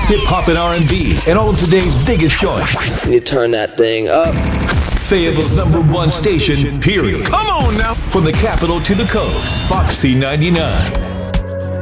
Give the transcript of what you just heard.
hip hop and R&B, and all of today's biggest joints. You turn that thing up. Fayetteville's #1 station, period. Come on now. From the capital to the coast, Foxy 99.